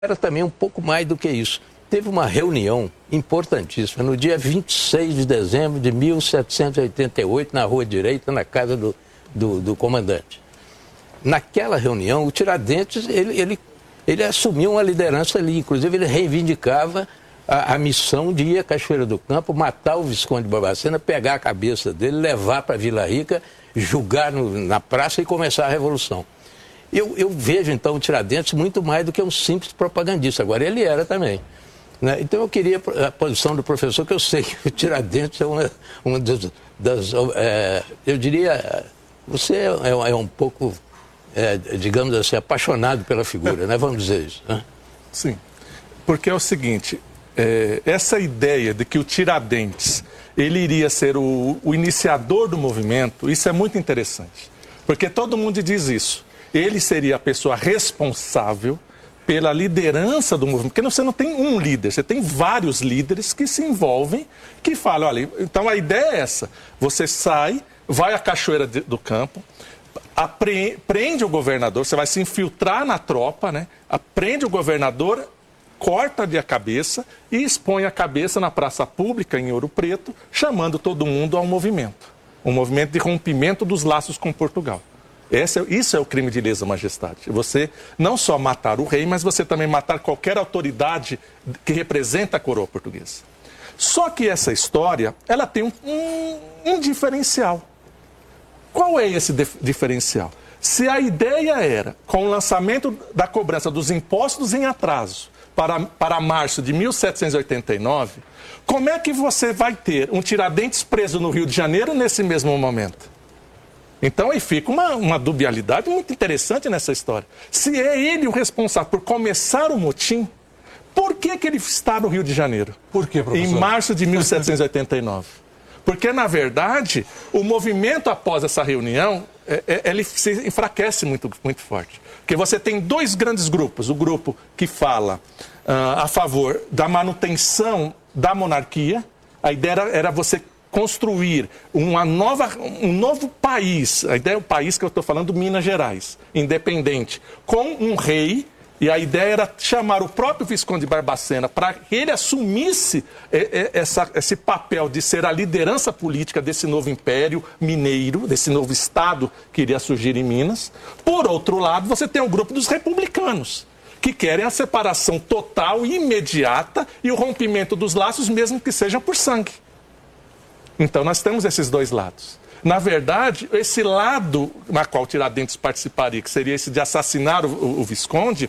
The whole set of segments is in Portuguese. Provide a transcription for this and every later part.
era também um pouco mais do que isso. Teve uma reunião importantíssima no dia 26 de dezembro de 1788, na Rua Direita, na casa do comandante. Naquela reunião, o Tiradentes, ele assumiu uma liderança ali, inclusive ele reivindicava a missão de ir à Cachoeira do Campo, matar o Visconde de Barbacena, pegar a cabeça dele, levar para Vila Rica, julgar na praça e começar a Revolução. Eu vejo, então, o Tiradentes muito mais do que um simples propagandista. Agora, ele era também. Né? Então, eu queria a posição do professor, que eu sei que o Tiradentes é uma das eu diria, você é um pouco, digamos assim, apaixonado pela figura, né? Vamos dizer isso. Né? Sim, porque é o seguinte, essa ideia de que o Tiradentes ele iria ser o iniciador do movimento, isso é muito interessante, porque todo mundo diz isso. Ele seria a pessoa responsável pela liderança do movimento, porque você não tem um líder, você tem vários líderes que se envolvem, que falam, olha, então a ideia é essa, você sai, vai à Cachoeira do Campo, prende o governador, você vai se infiltrar na tropa, né? Prende o governador, corta-lhe a cabeça e expõe a cabeça na praça pública em Ouro Preto, chamando todo mundo a um movimento de rompimento dos laços com Portugal. Isso é o crime de lesa majestade. Você não só matar o rei, mas você também matar qualquer autoridade que representa a coroa portuguesa. Só que essa história, ela tem um diferencial. Qual é esse diferencial? Se a ideia era, com o lançamento da cobrança dos impostos em atraso para março de 1789, como é que você vai ter um Tiradentes preso no Rio de Janeiro nesse mesmo momento? Então aí fica uma dubialidade muito interessante nessa história. Se é ele o responsável por começar o motim, por que ele está no Rio de Janeiro? Por quê, professor? Em março de 1789. Porque, na verdade, o movimento após essa reunião, ele se enfraquece muito, muito forte. Porque você tem dois grandes grupos. O grupo que fala a favor da manutenção da monarquia. A ideia era você construir um novo país, a ideia é o país que eu estou falando, Minas Gerais, independente, com um rei, e a ideia era chamar o próprio Visconde de Barbacena para que ele assumisse esse papel de ser a liderança política desse novo império mineiro, desse novo estado que iria surgir em Minas. Por outro lado, você tem o grupo dos republicanos, que querem a separação total e imediata e o rompimento dos laços, mesmo que sejam por sangue. Então, nós temos esses dois lados. Na verdade, esse lado na qual Tiradentes participaria, que seria esse de assassinar o Visconde,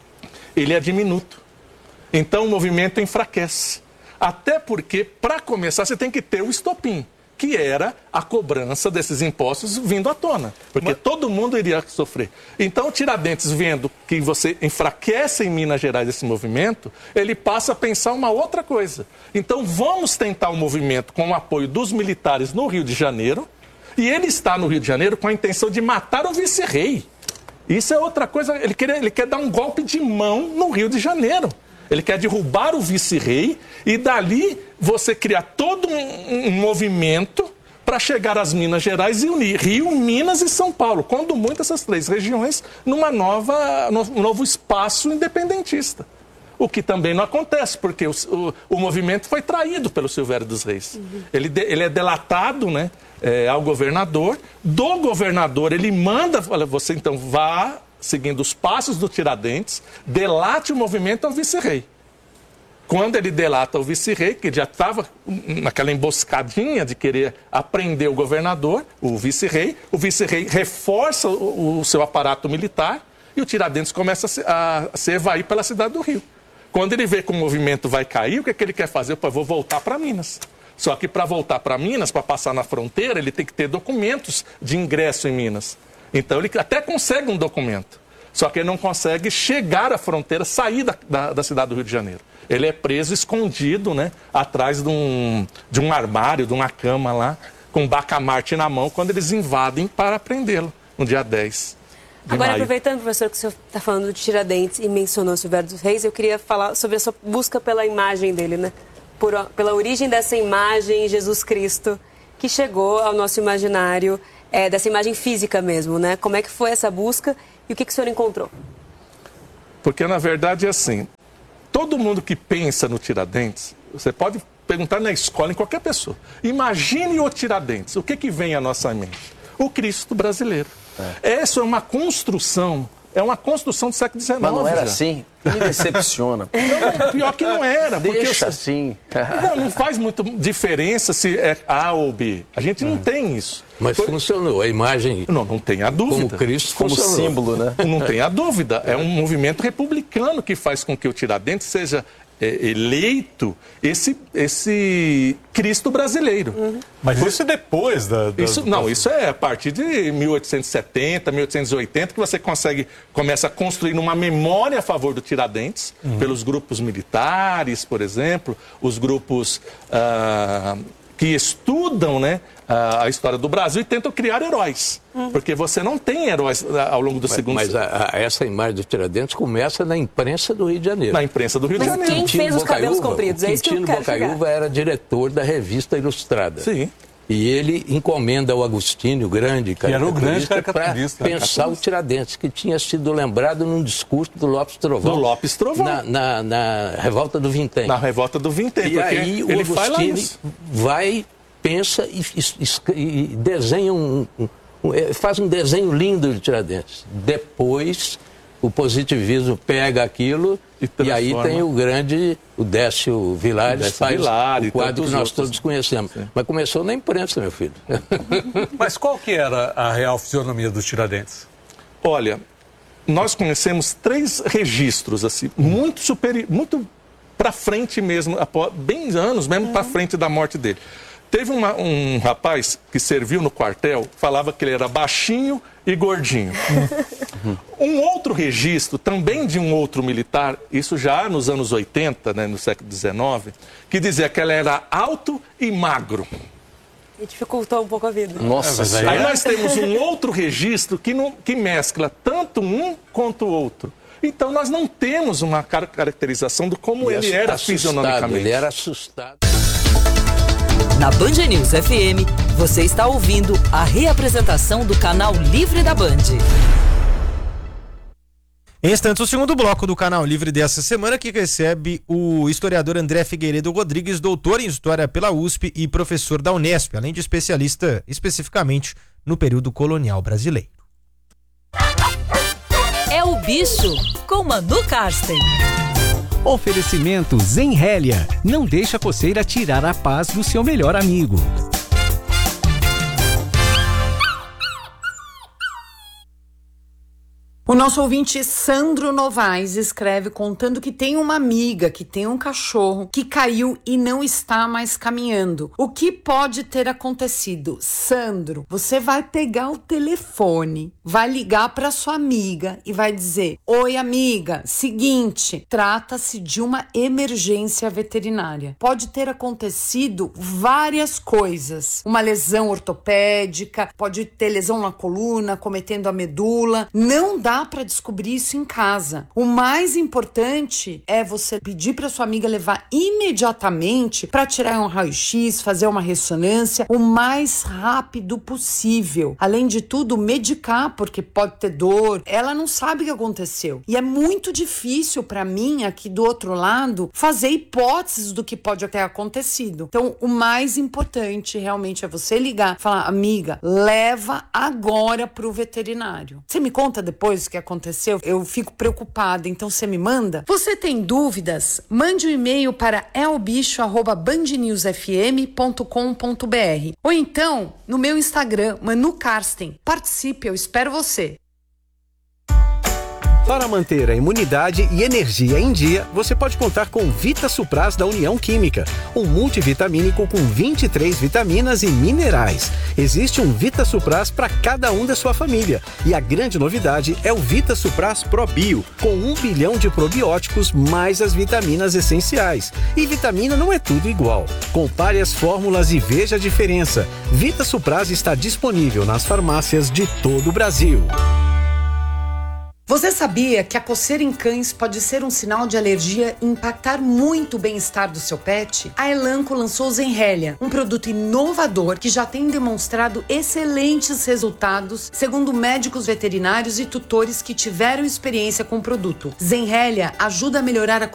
ele é diminuto. Então, o movimento enfraquece. Até porque, para começar, você tem que ter o estopim, que era a cobrança desses impostos vindo à tona. Porque todo mundo iria sofrer. Então, Tiradentes, vendo que você enfraquece em Minas Gerais esse movimento, ele passa a pensar uma outra coisa. Então, vamos tentar um movimento com o apoio dos militares no Rio de Janeiro, e ele está no Rio de Janeiro com a intenção de matar o vice-rei. Isso é outra coisa, ele quer dar um golpe de mão no Rio de Janeiro. Ele quer derrubar o vice-rei e dali você criar todo um movimento para chegar às Minas Gerais e unir Rio, Minas e São Paulo, quando muito essas três regiões num novo espaço independentista. O que também não acontece, porque o movimento foi traído pelo Silvério dos Reis. Uhum. Ele é delatado, né, ao governador. Do governador ele manda, olha, você então vá seguindo os passos do Tiradentes, delate o movimento ao vice-rei. Quando ele delata o vice-rei, que já estava naquela emboscadinha de querer apreender o governador, o vice-rei reforça o seu aparato militar e o Tiradentes começa a se evair pela cidade do Rio. Quando ele vê que o movimento vai cair, o que ele quer fazer? Eu vou voltar para Minas. Só que para voltar para Minas, para passar na fronteira, ele tem que ter documentos de ingresso em Minas. Então ele até consegue um documento, só que ele não consegue chegar à fronteira, sair da cidade do Rio de Janeiro. Ele é preso escondido, né, atrás de um armário, de uma cama lá, com um bacamarte na mão, quando eles invadem para prendê-lo, no dia 10 de Agora, maio. aproveitando, professor, que o senhor está falando de Tiradentes e mencionou o Silvério dos Reis, eu queria falar sobre a sua busca pela imagem dele, né? Pela origem dessa imagem, Jesus Cristo, que chegou ao nosso imaginário, dessa imagem física mesmo, né? Como é que foi essa busca e o que o senhor encontrou? Porque, na verdade, é assim, todo mundo que pensa no Tiradentes, você pode perguntar na escola, em qualquer pessoa, imagine o Tiradentes, o que vem à nossa mente? O Cristo brasileiro. Essa é uma construção do século XIX. Mas não era assim? Me decepciona. Não, pior que não era. Deixa assim. Não faz muita diferença se é A ou B. A gente não tem isso. Mas funcionou, a imagem... Não tem a dúvida. Como Cristo como funcionou. símbolo, né? Não tem a dúvida. É um movimento republicano que faz com que o Tiradentes seja eleito esse Cristo brasileiro. Mas isso é depois Isso é a partir de 1870, 1880, que você começa a construir uma memória a favor do Tiradentes, pelos grupos militares, por exemplo, os grupos que estudam, né, a história do Brasil e tentam criar heróis. Porque você não tem heróis ao longo do segundo século. Mas essa imagem do Tiradentes começa na imprensa do Rio de Janeiro. Na imprensa do Rio de Janeiro. Quem fez os cabelos compridos? É isso que eu quero chegar. Quintino Bocaiúva era diretor da Revista Ilustrada. Sim. E ele encomenda ao Agostinho, grande caricaturista, para pensar o Tiradentes, que tinha sido lembrado num discurso do Lopes Trovão. Do Lopes Trovão. Na Revolta do Vintém. Na Revolta do Vintém. E aí o Agostinho vai, pensa e desenha faz um desenho lindo de Tiradentes. Depois, o positivismo pega aquilo e aí tem o Décio Vilares, faz o quadro que nós todos conhecemos. Sim. Mas começou na imprensa, meu filho. Mas qual que era a real fisionomia dos Tiradentes? Olha, nós conhecemos 3 registros, assim, muito para frente mesmo, bem anos mesmo para frente da morte dele. Teve um rapaz que serviu no quartel, falava que ele era baixinho e gordinho. Um outro registro, também de um outro militar, isso já nos anos 80, né, no século XIX, que dizia que ele era alto e magro. E dificultou um pouco a vida. Nossa, aí nós temos um outro registro que mescla tanto um quanto o outro. Então nós não temos uma caracterização de como ele era fisionomicamente. Ele era assustado. Na Band News FM, você está ouvindo a reapresentação do Canal Livre da Band. Em instantes, o segundo bloco do Canal Livre dessa semana, que recebe o historiador André Figueiredo Rodrigues, doutor em História pela USP e professor da Unesp, além de especialista especificamente no período colonial brasileiro. É o Bicho, com Manu Karsten. Oferecimento Zenrélia. Não deixa a coceira tirar a paz do seu melhor amigo. O nosso ouvinte Sandro Novaes escreve contando que tem uma amiga que tem um cachorro que caiu e não está mais caminhando. O que pode ter acontecido? Sandro, você vai pegar o telefone, vai ligar para sua amiga e vai dizer: oi amiga, seguinte, trata-se de uma emergência veterinária. Pode ter acontecido várias coisas. Uma lesão ortopédica, pode ter lesão na coluna, cometendo a medula. Não dá para descobrir isso em casa. O mais importante é você pedir para sua amiga levar imediatamente para tirar um raio-x, fazer uma ressonância o mais rápido possível. Além de tudo, medicar, porque pode ter dor. Ela não sabe o que aconteceu. E é muito difícil para mim, aqui do outro lado, fazer hipóteses do que pode ter acontecido. Então, o mais importante realmente é você ligar, falar: amiga, leva agora pro veterinário. Você me conta depois o que aconteceu? Eu fico preocupada, então você me manda? Você tem dúvidas? Mande um e-mail para elbicho@bandnewsfm.com.br ou então no meu Instagram, Manu Karsten. Participe, eu espero você. Para manter a imunidade e energia em dia, você pode contar com Vita Supras da União Química, um multivitamínico com 23 vitaminas e minerais. Existe um Vita Supras para cada um da sua família. E a grande novidade é o Vita Supras Pro Bio, com 1 bilhão de probióticos mais as vitaminas essenciais. E vitamina não é tudo igual. Compare as fórmulas e veja a diferença. Vita Supras está disponível nas farmácias de todo o Brasil. Você sabia que a coceira em cães pode ser um sinal de alergia e impactar muito o bem-estar do seu pet? A Elanco lançou o Zenrelia, um produto inovador que já tem demonstrado excelentes resultados, segundo médicos veterinários e tutores que tiveram experiência com o produto. Zenrelia ajuda a melhorar a